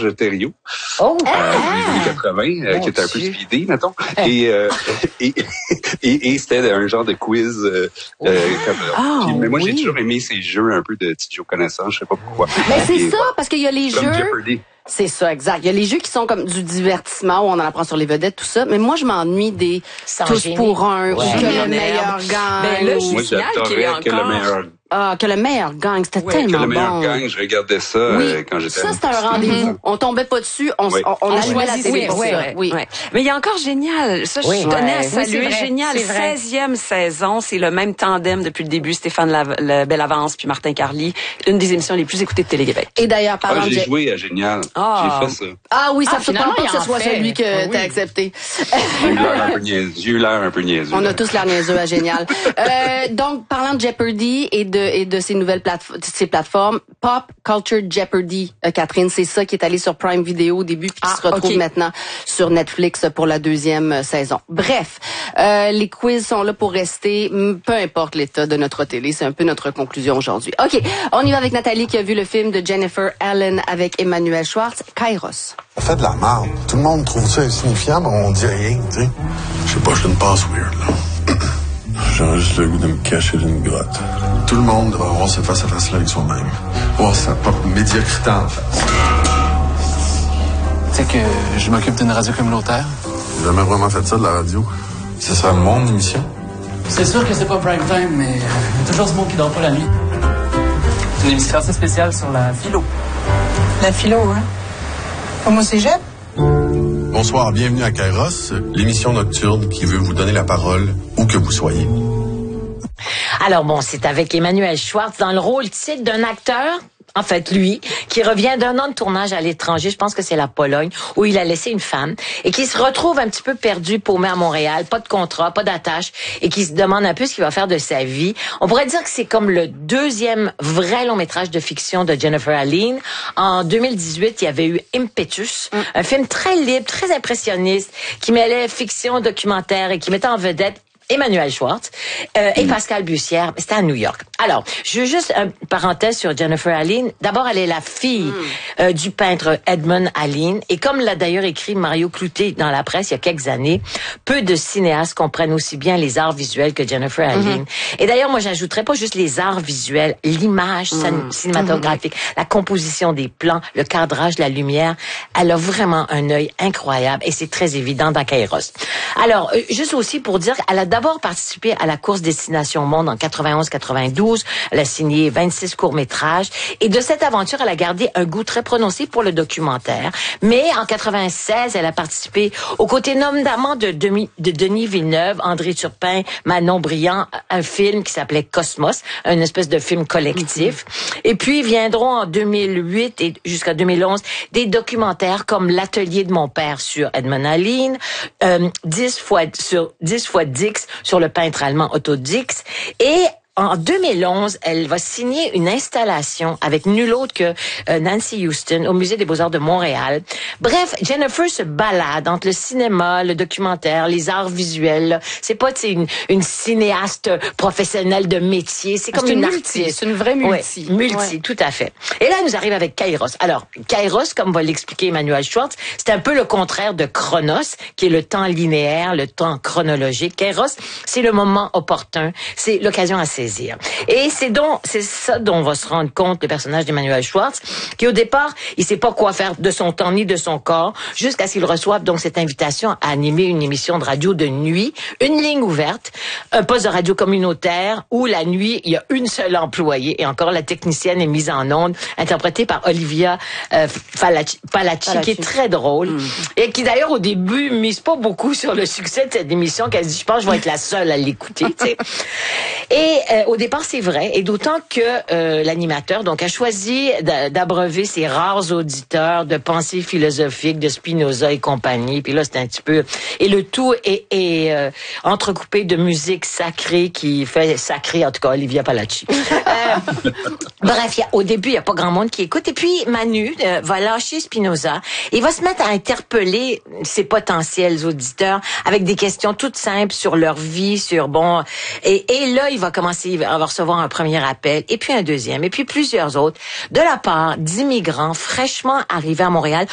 Serge Thériault. Oh! Des années 80, qui était un peu speedé, mettons. Et c'était un genre de quiz. Mais moi, j'ai toujours aimé ces jeux un peu de petits jeux connaissants, je sais pas pourquoi. Mais c'est ça, parce qu'il y a les comme jeux... Jeopardy. C'est ça, exact. Il y a les jeux qui sont comme du divertissement où on en apprend sur les vedettes, tout ça. Mais moi, je m'ennuie des tous pour un, ou que le meilleur gagne. Ben là, Moi, j'adorais que le meilleur... que le meilleur gagne. C'était tellement bon. Que le meilleur gagne, je regardais ça quand j'étais... Ça, c'était un rendez-vous. On tombait pas dessus, on allumait la télé pour ça. Oui. Mais il y a encore Génial. Ça, je tenais à saluer. Génial, 16e saison. C'est le même tandem depuis le début. Stéphane Bellavance puis Martin Carly. Une des émissions les plus écoutées de Télé-Québec. Et d'ailleurs, parlant j'ai joué à Génial. J'ai fait ça. Ah oui, ça ne surprend pas que ce soit celui que t'as accepté. J'ai eu l'air un peu niaiseux. On a tous l'air niaiseux à Génial. Donc, parlant de Jeopardy et de ces nouvelles plateformes, Pop Culture Jeopardy, Catherine, c'est ça qui est allé sur Prime Video au début puis qui se retrouve maintenant sur Netflix pour la 2e saison. Bref, les quiz sont là pour rester, peu importe l'état de notre télé. C'est un peu notre conclusion aujourd'hui. OK, on y va avec Nathalie qui a vu le film de Jennifer Allen avec Emmanuel Schwartz, Kairos. Ça fait de la merde. Tout le monde trouve ça insignifiant, mais on dit rien, tu sais. Je sais pas, je ne passe weird, là. J'aurais juste le goût de me cacher dans une grotte. Tout le monde devrait avoir ce face-à-face-là avec soi-même. Voir sa propre médiocrité en face. Tu sais que je m'occupe d'une radio communautaire? J'ai jamais vraiment fait ça de la radio. Ce sera mon émission. C'est sûr que c'est pas prime time, mais il y a toujours ce monde qui dort pas la nuit. C'est une émission assez spéciale sur la philo. La philo, hein? Comme au cégep? Bonsoir, bienvenue à Kairos, l'émission nocturne qui veut vous donner la parole où que vous soyez. Alors bon, c'est avec Emmanuel Schwartz dans le rôle titre d'un acteur, en fait lui, qui revient d'un an de tournage à l'étranger, je pense que c'est la Pologne, où il a laissé une femme, et qui se retrouve un petit peu perdu, paumé à Montréal, pas de contrat, pas d'attache, et qui se demande un peu ce qu'il va faire de sa vie. On pourrait dire que c'est comme le 2e vrai long métrage de fiction de Jennifer Allen. En 2018, il y avait eu Impetus, un film très libre, très impressionniste, qui mêlait fiction, documentaire, et qui mettait en vedette Emmanuel Schwartz et Pascal Bussière. C'était à New York. Alors, je veux juste une parenthèse sur Jennifer Allen. D'abord, elle est la fille du peintre Edmund Allen. Et comme l'a d'ailleurs écrit Mario Cloutier dans la presse il y a quelques années, peu de cinéastes comprennent aussi bien les arts visuels que Jennifer Allen. Et d'ailleurs, moi, j'ajouterais pas juste les arts visuels, l'image cinématographique, la composition des plans, le cadrage, la lumière. Elle a vraiment un œil incroyable et c'est très évident dans Kairos. Alors, juste aussi pour dire qu'elle a d'abord participé à la course Destination Monde en 91-92. Elle a signé 26 courts-métrages. Et de cette aventure, elle a gardé un goût très prononcé pour le documentaire. Mais en 96, elle a participé aux côtés notamment de Denis Villeneuve, André Turpin, Manon Brillant, un film qui s'appelait Cosmos, une espèce de film collectif. Et puis viendront en 2008 et jusqu'à 2011 des documentaires comme L'Atelier de mon père sur Edmund Allen, 10 fois Dix sur le peintre allemand Otto Dix. Et en 2011, elle va signer une installation avec nul autre que Nancy Houston au Musée des Beaux-Arts de Montréal. Bref, Jennifer se balade entre le cinéma, le documentaire, les arts visuels. C'est pas une cinéaste professionnelle de métier, c'est comme une artiste. C'est une vraie multi. Ouais, multi, tout à fait. Et là, elle nous arrive avec Kairos. Alors, Kairos, comme va l'expliquer Emmanuel Schwartz, c'est un peu le contraire de Chronos, qui est le temps linéaire, le temps chronologique. Kairos, c'est le moment opportun, c'est l'occasion à saisir. Et c'est ça dont va se rendre compte le personnage d'Emmanuel Schwartz, qui au départ, il sait pas quoi faire de son temps ni de son corps, jusqu'à ce qu'il reçoive donc cette invitation à animer une émission de radio de nuit, une ligne ouverte, un poste de radio communautaire où la nuit, il y a une seule employée et encore la technicienne est mise en onde, interprétée par Olivia Palacci, qui est très drôle et qui d'ailleurs au début mise pas beaucoup sur le succès de cette émission, qu'elle dit, je pense que je vais être la seule à l'écouter, tu sais. Et au départ, c'est vrai, et d'autant que l'animateur donc a choisi d'abreuver ses rares auditeurs de pensées philosophiques de Spinoza et compagnie. Puis là, c'est un petit peu... Et le tout est entrecoupé de musique sacrée qui fait sacré, en tout cas, Olivia Palacci. Bref, au début, il n'y a pas grand monde qui écoute. Et puis, Manu va lâcher Spinoza. Il va se mettre à interpeller ses potentiels auditeurs avec des questions toutes simples sur leur vie, sur bon... Et là, il va commencer à recevoir un premier appel, et puis un deuxième, et puis plusieurs autres, de la part d'immigrants fraîchement arrivés à Montréal,